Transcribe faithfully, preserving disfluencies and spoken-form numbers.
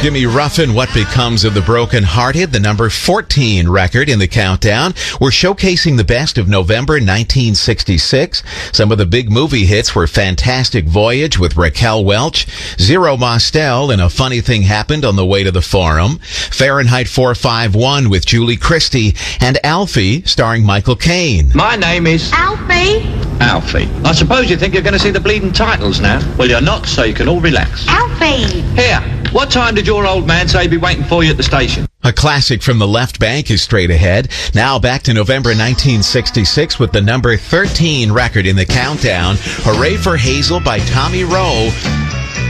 Jimmy Ruffin, What Becomes of the Broken Hearted, the number fourteen record in the countdown. We're showcasing the best of November nineteen sixty-six. Some of the big movie hits were Fantastic Voyage with Raquel Welch, Zero Mostel, and A Funny Thing Happened on the Way to the Forum, Fahrenheit four five one with Julie Christie, and Alfie starring Michael Caine. My name is... Alfie. Alfie. I suppose you think you're going to see the bleeding titles now? Well, you're not, so you can all relax. Alfie. Here, what time did your old man say he'd be waiting for you at the station? A classic from the left bank is straight ahead. Now back to November nineteen sixty-six with the number thirteen record in the countdown. Hooray for Hazel by Tommy Roe.